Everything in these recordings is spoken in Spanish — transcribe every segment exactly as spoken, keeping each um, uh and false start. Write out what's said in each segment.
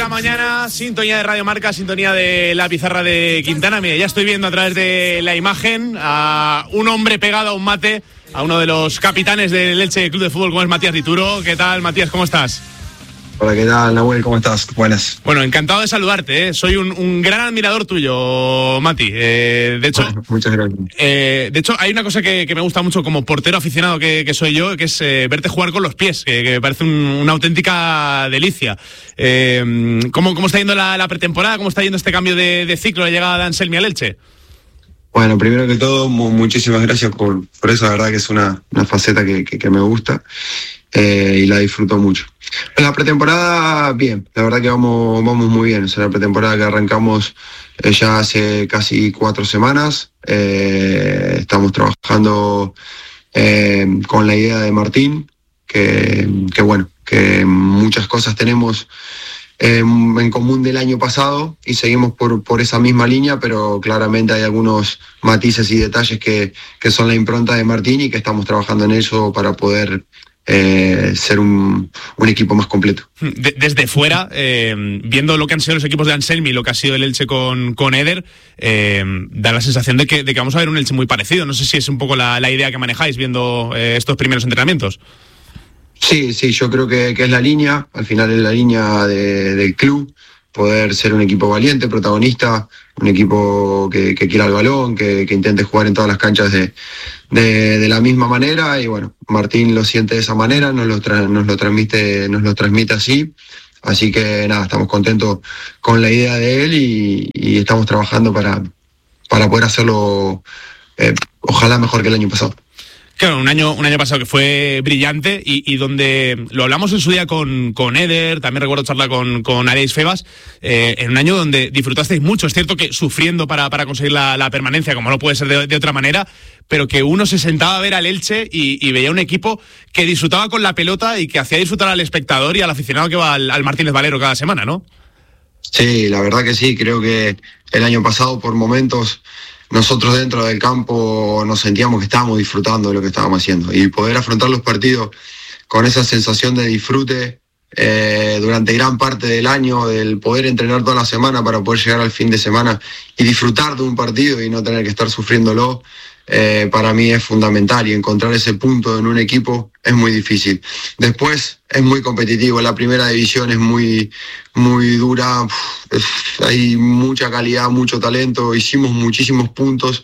la mañana, sintonía de Radio Marca, sintonía de la pizarra de Quintana. Mira, ya estoy viendo a través de la imagen a un hombre pegado a un mate, a uno de los capitanes del Elche Club de Fútbol, como es Matías Dituro. ¿Qué tal, Matías? ¿Cómo estás? Hola, ¿qué tal, Nahuel? ¿Cómo estás? Buenas. Bueno, encantado de saludarte, ¿eh? Soy un, un gran admirador tuyo, Mati. Eh, de hecho, bueno, muchas gracias. Eh, de hecho, hay una cosa que, que me gusta mucho como portero aficionado que, que soy yo, que es eh, verte jugar con los pies, que, que me parece un, una auténtica delicia. Eh, ¿cómo, ¿Cómo está yendo la, la pretemporada? ¿Cómo está yendo este cambio de, de ciclo, la llegada de Anselmi al Elche? Bueno, primero que todo, mu- muchísimas gracias por, por eso. La verdad que es una, una faceta que, que, que me gusta eh, y la disfruto mucho. En la pretemporada, bien, la verdad que vamos, vamos muy bien. O sea, la pretemporada que arrancamos eh, ya hace casi cuatro semanas. Eh, estamos trabajando eh, con la idea de Martín, que, que bueno, que muchas cosas tenemos Eh, en común del año pasado y seguimos por, por esa misma línea, pero claramente hay algunos matices y detalles que, que son la impronta de Martín y que estamos trabajando en eso para poder eh, ser un, un equipo más completo. De, desde fuera, eh, viendo lo que han sido los equipos de Anselmi, lo que ha sido el Elche con, con Eder, eh, da la sensación de que, de que vamos a ver un Elche muy parecido. No sé si es un poco la, la idea que manejáis viendo eh, estos primeros entrenamientos. Sí, sí, yo creo que, que es la línea, al final es la línea de, del club, poder ser un equipo valiente, protagonista, un equipo que, que quiera el balón, que, que intente jugar en todas las canchas de, de, de la misma manera, y bueno, Martín lo siente de esa manera, nos lo, tra- nos lo transmite, nos lo transmite así, así que nada, estamos contentos con la idea de él y, y estamos trabajando para, para poder hacerlo, eh, ojalá mejor que el año pasado. Claro, un año, un año pasado que fue brillante y, y donde lo hablamos en su día con, con Eder, también recuerdo charla con, con Alex Febas, eh, en un año donde disfrutasteis mucho. Es cierto que sufriendo para, para conseguir la, la permanencia, como no puede ser de, de otra manera, pero que uno se sentaba a ver al Elche y, y veía un equipo que disfrutaba con la pelota y que hacía disfrutar al espectador y al aficionado que va al, al Martínez Valero cada semana, ¿no? Sí, la verdad que sí, creo que el año pasado por momentos nosotros dentro del campo nos sentíamos que estábamos disfrutando de lo que estábamos haciendo y poder afrontar los partidos con esa sensación de disfrute eh, durante gran parte del año, del poder entrenar toda la semana para poder llegar al fin de semana y disfrutar de un partido y no tener que estar sufriéndolo, eh, para mí es fundamental y encontrar ese punto en un equipo es muy difícil. Después es muy competitivo, la primera división es muy, muy dura, Uf, hay mucha calidad, mucho talento, hicimos muchísimos puntos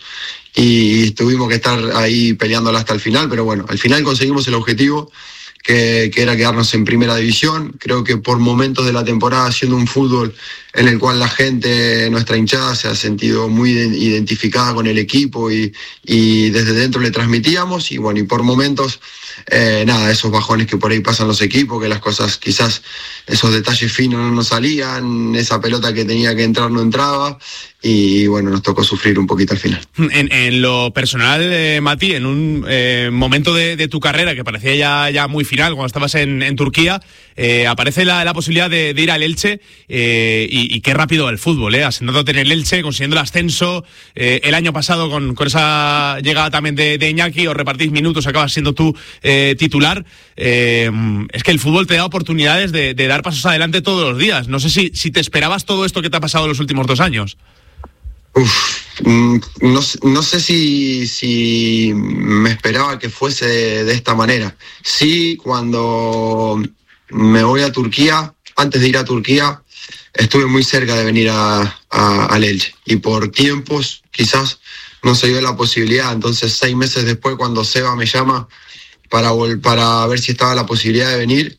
y tuvimos que estar ahí peleándola hasta el final, pero bueno, al final conseguimos el objetivo que, que era quedarnos en primera división. Creo que por momentos de la temporada haciendo un fútbol en el cual la gente, nuestra hinchada, se ha sentido muy identificada con el equipo y, y desde dentro le transmitíamos y bueno, y por momentos eh, nada, esos bajones que por ahí pasan los equipos, que las cosas quizás, esos detalles finos no nos salían, esa pelota que tenía que entrar no entraba y bueno, nos tocó sufrir un poquito al final. En, en lo personal, eh, Mati, en un eh, momento de, de tu carrera que parecía ya, ya muy final, cuando estabas en, en Turquía, eh, aparece la, la posibilidad de, de ir al Elche eh, y, y qué rápido el fútbol, eh, asentándote en el Elche, consiguiendo el ascenso, eh, el año pasado con, con esa llegada también de, de Iñaki, os repartís minutos, acabas siendo tú eh, titular. Eh, es que el fútbol te da oportunidades de, de dar pasos adelante todos los días. No sé si, si te esperabas todo esto que te ha pasado en los últimos dos años. Uf, no, no sé si, si me esperaba que fuese de, de esta manera. Sí, cuando me voy a Turquía, antes de ir a Turquía, estuve muy cerca de venir a, a, al Elche y por tiempos quizás no se dio la posibilidad. Entonces seis meses después, cuando Seba me llama para, para ver si estaba la posibilidad de venir,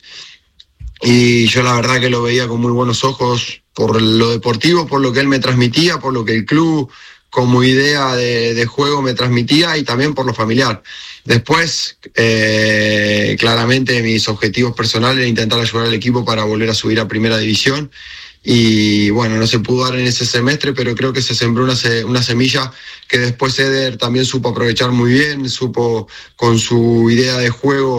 y yo la verdad que lo veía con muy buenos ojos por lo deportivo, por lo que él me transmitía, por lo que el club como idea de, de juego me transmitía y también por lo familiar. Después, eh, claramente mis objetivos personales eran intentar ayudar al equipo para volver a subir a primera división y bueno, no se pudo dar en ese semestre, pero creo que se sembró una, se, una semilla que después Eder también supo aprovechar muy bien, supo con su idea de juego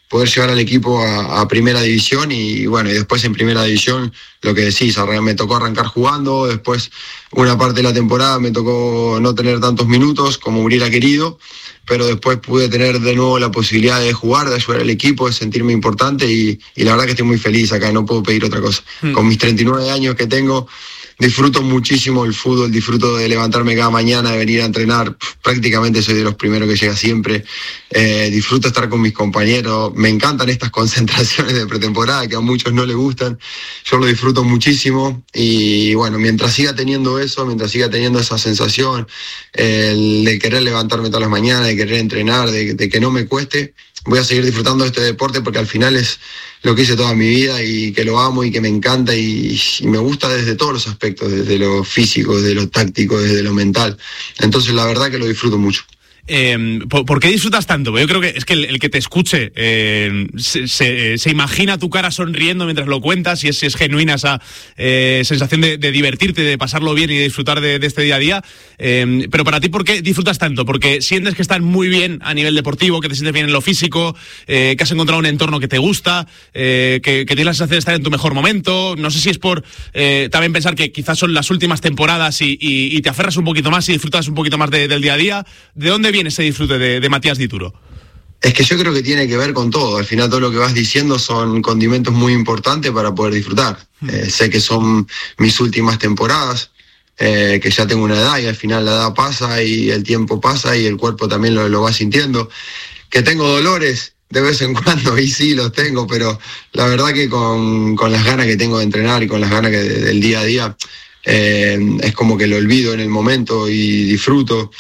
poder llevar al equipo a, a primera división y bueno, y después en primera división, lo que decís, me tocó arrancar jugando, después una parte de la temporada me tocó no tener tantos minutos como hubiera querido, pero después pude tener de nuevo la posibilidad de jugar, de ayudar al equipo, de sentirme importante y, y la verdad que estoy muy feliz acá, no puedo pedir otra cosa. Mm. Con mis treinta y nueve años que tengo, disfruto muchísimo el fútbol, disfruto de levantarme cada mañana, de venir a entrenar, prácticamente soy de los primeros que llega siempre, eh, disfruto estar con mis compañeros, me encantan estas concentraciones de pretemporada que a muchos no les gustan, yo lo disfruto muchísimo y bueno, mientras siga teniendo eso, mientras siga teniendo esa sensación, eh, de querer levantarme todas las mañanas, de querer entrenar, de, de que no me cueste, voy a seguir disfrutando de este deporte porque al final es lo que hice toda mi vida y que lo amo y que me encanta y, y me gusta desde todos los aspectos, desde lo físico, desde lo táctico, desde lo mental. Entonces la verdad que lo disfruto mucho. Eh, ¿por, ¿Por qué disfrutas tanto? Yo creo que es que el, el que te escuche eh, se, se, se imagina tu cara sonriendo mientras lo cuentas y es, es genuina esa eh, sensación de, de divertirte, de pasarlo bien y de disfrutar de, de este día a día. Eh, pero para ti, ¿por qué disfrutas tanto? ¿Porque sientes que estás muy bien a nivel deportivo, que te sientes bien en lo físico, eh, que has encontrado un entorno que te gusta, eh, que, que tienes la sensación de estar en tu mejor momento? No sé si es por eh, también pensar que quizás son las últimas temporadas y, y, y te aferras un poquito más y disfrutas un poquito más de, del día a día. ¿De dónde viene ese disfrute de, de Matías Dituro? Es que yo creo que tiene que ver con todo. Al final todo lo que vas diciendo son condimentos muy importantes para poder disfrutar. Eh, sé que son mis últimas temporadas, eh, que ya tengo una edad y al final la edad pasa y el tiempo pasa y el cuerpo también lo, lo va sintiendo. Que tengo dolores de vez en cuando y sí los tengo, pero la verdad que con, con las ganas que tengo de entrenar y con las ganas que de, del día a día, eh, es como que lo olvido en el momento y disfruto.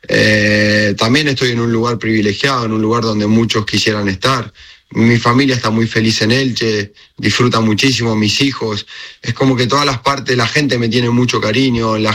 Eh, también estoy en un lugar privilegiado, en un lugar donde muchos quisieran estar. Mi familia está muy feliz en Elche, disfruta muchísimo, mis hijos. Es como que todas las partes, la gente me tiene mucho cariño, la